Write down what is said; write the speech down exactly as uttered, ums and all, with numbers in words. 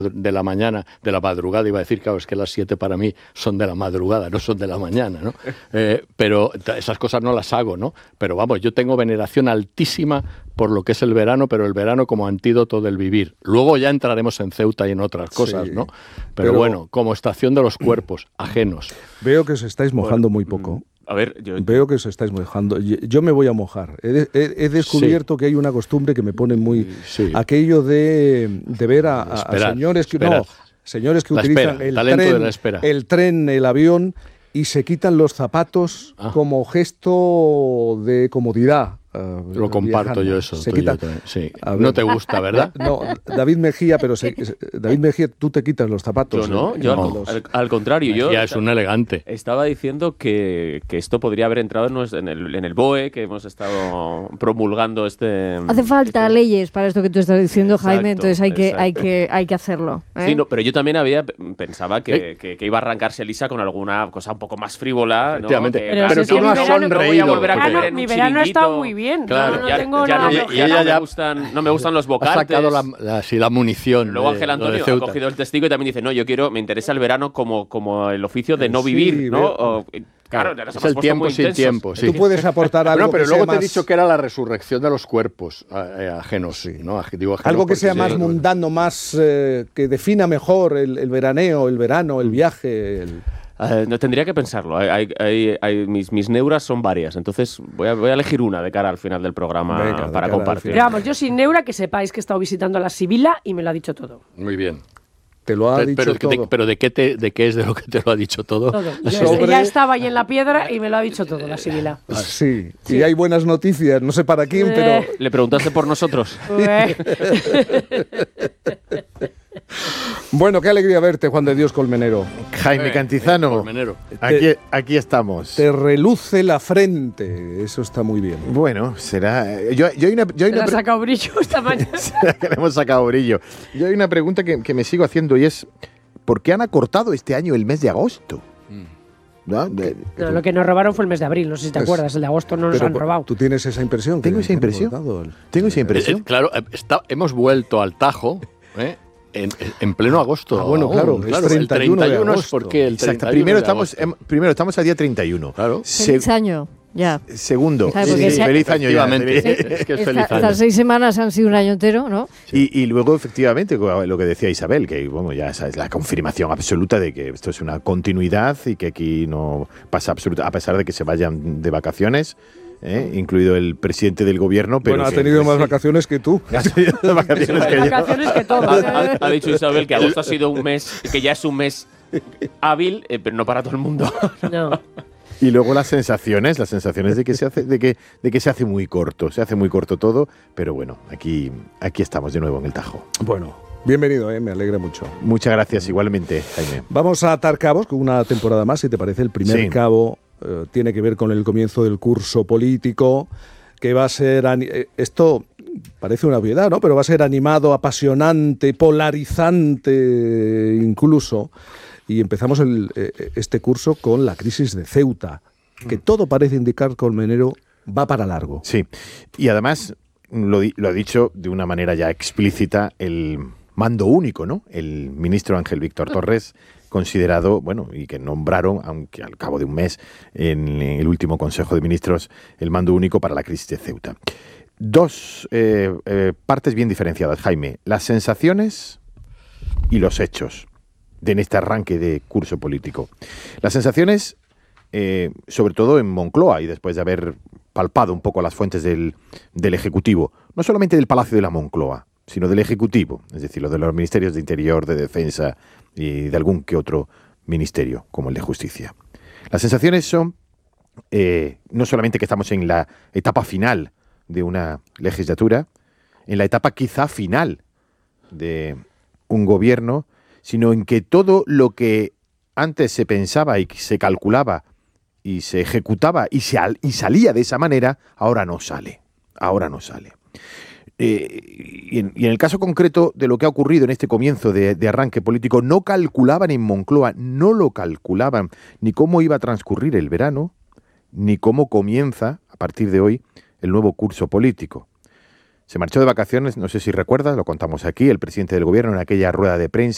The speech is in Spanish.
de la mañana, de la madrugada, iba a decir, claro, es que las siete para mí son de la madrugada, no son de la mañana, ¿no? Eh, pero esas cosas no las hago, ¿no? Pero vamos, yo tengo veneración altísima por lo que es el verano, pero el verano como antídoto del vivir. Luego ya entraremos en Ceuta y en otras cosas, sí, ¿no? Pero, pero bueno, como estación de los cuerpos ajenos. Veo que os estáis mojando bueno, muy poco. A ver, yo... Veo que os estáis mojando. Yo me voy a mojar. He, he, he descubierto sí. que hay una costumbre que me pone muy... Sí. Aquello de, de ver a, a, a señores que... No, señores que la utilizan espera, el, tren, de la espera. el tren, el avión, y se quitan los zapatos ah. como gesto de comodidad. Uh, Lo comparto viajando. yo eso. Se quita... yo sí. No te gusta, ¿verdad? No, David Mejía, pero se, David Mejía, tú te quitas los zapatos. Yo no, ¿eh? yo no. Los... al, al contrario. Yo ya es un elegante. Estaba diciendo que, que esto podría haber entrado en el, en el B O E, que hemos estado promulgando este... Hace falta este... leyes para esto que tú estás diciendo, exacto, Jaime, entonces hay que, hay que, hay que hacerlo. ¿eh? Sí, no, pero yo también había pensaba que, ¿Eh? que, que iba a arrancarse Elisa con alguna cosa un poco más frívola, ¿no? Que, pero, pero tú no has sonreído. No verano, mi verano está muy bien. Claro, no, no ya, tengo ya, nada. no, ya, ya, ya me gustan, no me gustan los bocates. Ha sacado la, la, sí, la munición. Luego Ángel Antonio ha cogido el testigo y también dice, no, yo quiero, me interesa el verano como, como el oficio de no vivir, sí, ¿no? O, Claro, es el tiempo sin intensos. tiempo. Sí. Tú puedes aportar algo no, pero que luego sea te más... he dicho que era la resurrección de los cuerpos eh, ajenos, sí, ¿no? Digo, ajenos algo que sea sí, más sí, mundano, más eh, que defina mejor el, el veraneo, el verano, el viaje. El... Uh, no, tendría que pensarlo. Hay, hay, hay, mis, mis neuras son varias, entonces voy a, voy a elegir una de cara al final del programa. Venga, para compartir. Pero vamos, yo sin neura, que sepáis que he estado visitando a la Sibila y me lo ha dicho todo. Muy bien. Te lo ha pero, dicho pero, todo. De, pero de qué te, de qué es de lo que te lo ha dicho todo. Todo. Sobre... Ya estaba ahí en la piedra y me lo ha dicho todo la Sibila. Sí, sí. Y hay buenas noticias, no sé para quién, eh... pero... ¿Le preguntaste por nosotros? Bueno, qué alegría verte, Juan de Dios Colmenero. Jaime eh, Cantizano, Colmenero. Aquí, aquí estamos. Te reluce la frente, eso está muy bien. Bueno, será... Yo, yo hay una, yo hay Se una le ha sacado brillo esta mañana. que le hemos sacado brillo. Yo hay una pregunta que, que me sigo haciendo y es, ¿por qué han acortado este año el mes de agosto? ¿No? De, no, lo que nos robaron fue el mes de abril, no sé si te pues, acuerdas, el de agosto no nos pero, han robado. ¿Tú tienes esa impresión? Tengo esa impresión. Tengo esa impresión. Eh, claro, está, hemos vuelto al Tajo, ¿eh? En, en pleno agosto. Ah, bueno, claro, aún, claro, es treinta y uno el treinta y uno de es porque el Exacto, primero estamos, em, primero estamos a día treinta y uno. Claro. Feliz Se año, ya. Segundo, sí, sí, se... feliz año ya. Sí, es que es feliz Esta, año. Estas seis semanas han sido un año entero, ¿no? Sí. Y, y luego, efectivamente, lo que decía Isabel, que bueno, ya esa es la confirmación absoluta de que esto es una continuidad y que aquí no pasa absoluta, a pesar de que se vayan de vacaciones. ¿Eh? Incluido el presidente del gobierno. Pero bueno, ha que, tenido más sí. vacaciones que tú. Ha tenido más vacaciones que yo. Vacaciones que todo. Ha, ha dicho Isabel que agosto ha sido un mes, que ya es un mes hábil, eh, pero no para todo el mundo. No. Y luego las sensaciones, las sensaciones de que se hace, de que, de que se hace muy corto, se hace muy corto todo, pero bueno, aquí, aquí estamos de nuevo en el Tajo. Bueno. Bienvenido, eh, me alegra mucho. Muchas gracias, igualmente, Jaime. Vamos a atar cabos con una temporada más, si te parece. El primer sí. cabo eh, tiene que ver con el comienzo del curso político, que va a ser... Eh, esto parece una obviedad, ¿no? Pero va a ser animado, apasionante, polarizante incluso. Y empezamos el, eh, este curso con la crisis de Ceuta, que todo parece indicar, Colmenero, va para largo. Sí, y además lo, lo ha dicho de una manera ya explícita el mando único, ¿no? El ministro Ángel Víctor Torres, considerado, bueno, y que nombraron, aunque al cabo de un mes, en el último Consejo de Ministros, el mando único para la crisis de Ceuta. Dos eh, eh, partes bien diferenciadas, Jaime. Las sensaciones y los hechos de en este arranque de curso político. Las sensaciones, eh, sobre todo en Moncloa, y después de haber palpado un poco las fuentes del, del Ejecutivo, no solamente del Palacio de la Moncloa, sino del Ejecutivo, es decir, lo de los ministerios de Interior, de Defensa y de algún que otro ministerio, como el de Justicia. Las sensaciones son eh, no solamente que estamos en la etapa final de una legislatura, en la etapa quizá final de un gobierno, sino en que todo lo que antes se pensaba y se calculaba y se ejecutaba y, se al, y salía de esa manera, ahora no sale, ahora no sale. Eh, y, en, y en el caso concreto de lo que ha ocurrido en este comienzo de, de arranque político, no calculaban en Moncloa, no lo calculaban ni cómo iba a transcurrir el verano, ni cómo comienza, a partir de hoy, el nuevo curso político. Se marchó de vacaciones, no sé si recuerdas, lo contamos aquí, el presidente del gobierno en aquella rueda de prensa